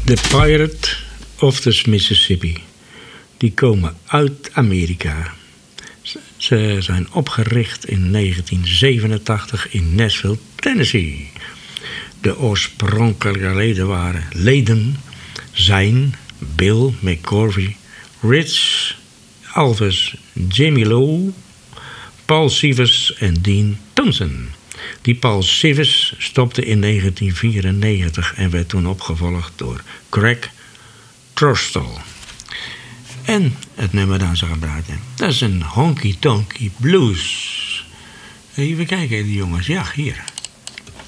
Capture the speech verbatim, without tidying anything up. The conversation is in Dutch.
The Pirate of the Mississippi. Die komen uit Amerika. Ze zijn opgericht in negentien zevenentachtig in Nashville, Tennessee. De oorspronkelijke leden waren leden zijn Bill McCorvey, Rich Alves, Jimmy Lowe, Paul Sivers en Dean Townsend. Die Paul Sivers stopte in negentien vierennegentig en werd toen opgevolgd door Craig Trostel. En het nummer dat ze gebruikten, dat is een honky tonky blues. Even kijken, die jongens. Ja, hier.